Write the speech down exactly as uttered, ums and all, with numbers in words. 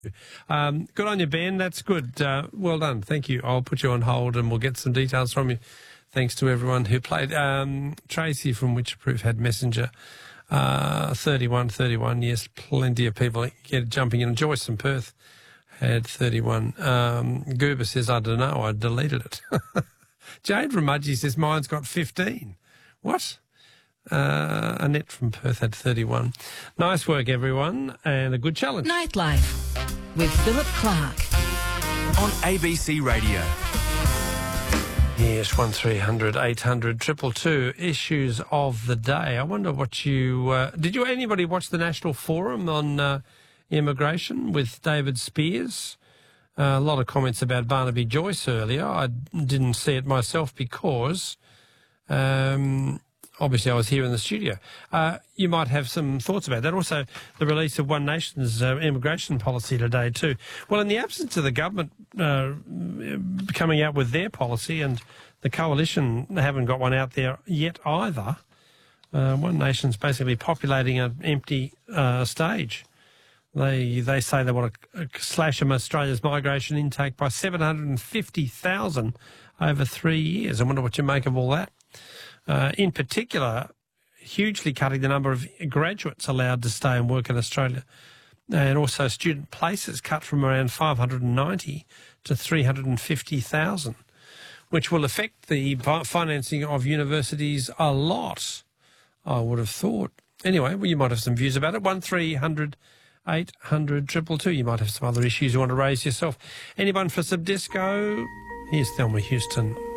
Um, good on you, Ben. That's good. Uh, well done. Thank you. I'll put you on hold and we'll get some details from you. Thanks to everyone who played. Um, Tracy from Witchproof had Messenger. Uh, thirty-one, thirty-one. Yes, plenty of people get jumping in. Joyce from Perth had thirty-one. Um, Goober says, I don't know, I deleted it. Jade from Mudgee says, mine's got fifteen. What? Uh, Annette from Perth had thirty-one. Nice work, everyone, and a good challenge. Nightlife with Philip Clark on A B C Radio. Yes, one three hundred eight hundred two two two. Issues of the day. I wonder what you... Uh, did you anybody watch the National Forum on uh, immigration with David Spears? Uh, a lot of comments about Barnaby Joyce earlier. I didn't see it myself because... Um, Obviously, I was here in the studio. Uh, you might have some thoughts about that. Also, the release of One Nation's uh, immigration policy today too. Well, in the absence of the government uh, coming out with their policy, and the coalition haven't got one out there yet either, uh, One Nation's basically populating an empty uh, stage. They they say they want to slash Australia's migration intake by seven hundred fifty thousand over three years. I wonder what you make of all that. Uh, in particular, hugely cutting the number of graduates allowed to stay and work in Australia, and also student places cut from around five hundred ninety to three hundred fifty thousand, which will affect the financing of universities a lot, I would have thought. Anyway, well, you might have some views about it. one three hundred eight hundred two two two. You might have some other issues you want to raise yourself. Anyone for some disco? Here's Thelma Houston.